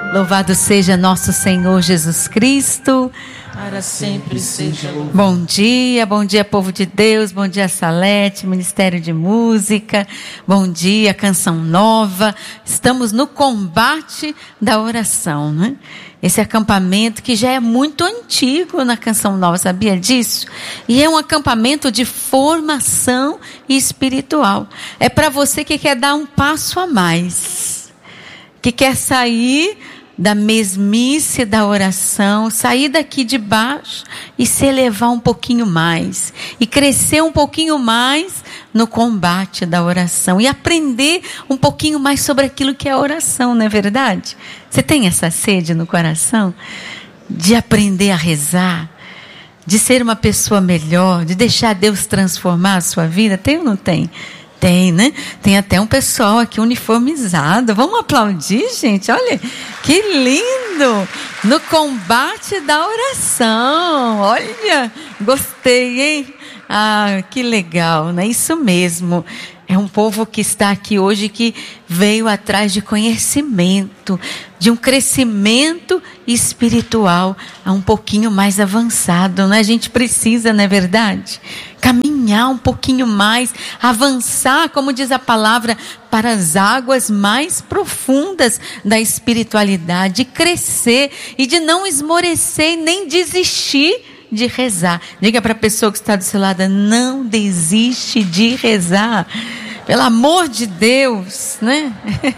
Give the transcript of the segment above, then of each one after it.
Louvado seja nosso Senhor Jesus Cristo. Para sempre seja louvado. Bom dia, povo de Deus. Bom dia, Salete, Ministério de Música. Bom dia, Canção Nova. Estamos no combate da oração, né? Esse acampamento que já é muito antigo na Canção Nova, sabia disso? E é um acampamento de formação espiritual. É para você que quer dar um passo a mais, que quer sair da mesmice da oração, sair daqui de baixo e se elevar um pouquinho mais, e crescer um pouquinho mais no combate da oração, e aprender um pouquinho mais sobre aquilo que é a oração, não é verdade? Você tem essa sede no coração de aprender a rezar, de ser uma pessoa melhor, de deixar Deus transformar a sua vida? Tem ou não tem? Tem, né? Tem até um pessoal aqui uniformizado. Vamos aplaudir, gente? Olha, que lindo! No combate da oração. Olha, gostei, hein? Ah, que legal, né? Isso mesmo. É um povo que está aqui hoje que veio atrás de conhecimento, de um crescimento espiritual um pouquinho mais avançado, né? A gente precisa, não é verdade? Caminhar um pouquinho mais, avançar, como diz a palavra, para as águas mais profundas da espiritualidade, crescer e de não esmorecer e nem desistir de rezar. Diga para a pessoa que está do seu lado: não desiste de rezar, pelo amor de Deus, né?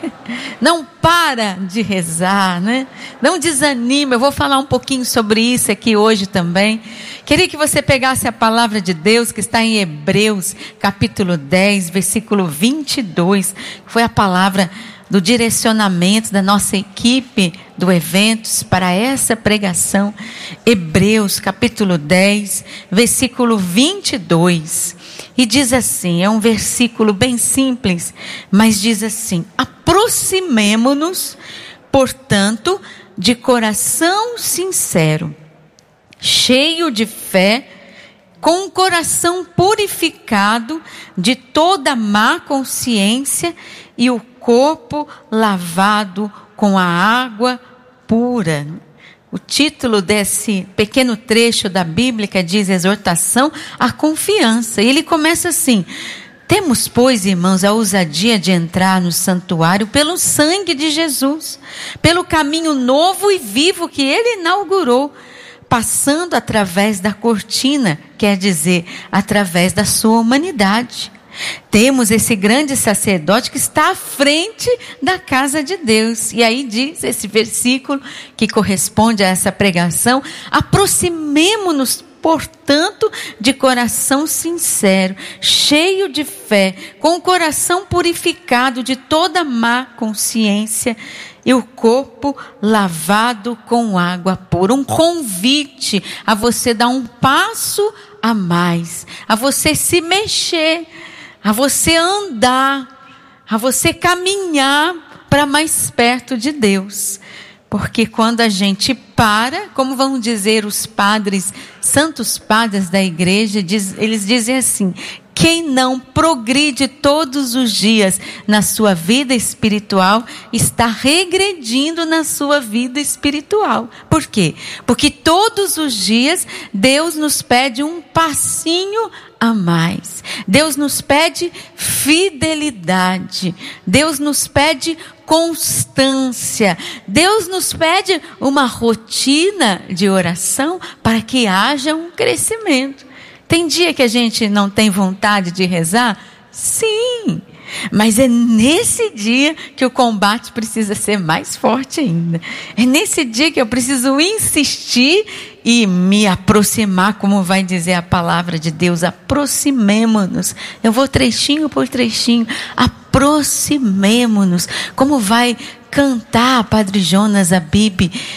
Não para de rezar, né? Não desanima. Eu vou falar um pouquinho sobre isso aqui hoje também. Queria que você pegasse a palavra de Deus que está em Hebreus, capítulo 10, versículo 22, que foi a palavra do direcionamento da nossa equipe do Eventos para essa pregação. Hebreus capítulo 10, versículo 22. E diz assim, é um versículo bem simples, mas diz assim: aproximemo-nos, portanto, de coração sincero, cheio de fé, com um coração purificado de toda má consciência e o corpo lavado com a água pura. O título desse pequeno trecho da Bíblia diz exortação à confiança. E ele começa assim: temos, pois, irmãos, a ousadia de entrar no santuário pelo sangue de Jesus, pelo caminho novo e vivo que ele inaugurou, passando através da cortina, quer dizer, através da sua humanidade. Temos esse grande sacerdote que está à frente da casa de Deus. E aí diz esse versículo que corresponde a essa pregação: aproximemo-nos, portanto, de coração sincero, cheio de fé, com o coração purificado de toda má consciência e o corpo lavado com água pura. Um convite a você dar um passo a mais, a você se mexer, a você andar, a você caminhar para mais perto de Deus. Porque quando a gente para, como vão dizer os padres, santos padres da igreja, eles dizem assim: quem não progride todos os dias na sua vida espiritual, está regredindo na sua vida espiritual. Por quê? Porque todos os dias Deus nos pede um passinho a mais. Deus nos pede fidelidade. Deus nos pede constância. Deus nos pede uma rotina de oração para que haja um crescimento. Tem dia que a gente não tem vontade de rezar? Sim, mas é nesse dia que o combate precisa ser mais forte ainda. É nesse dia que eu preciso insistir e me aproximar, como vai dizer a palavra de Deus: aproximemo-nos. Eu vou trechinho por trechinho. Aproximemo-nos. Como vai cantar Padre Jonas Abib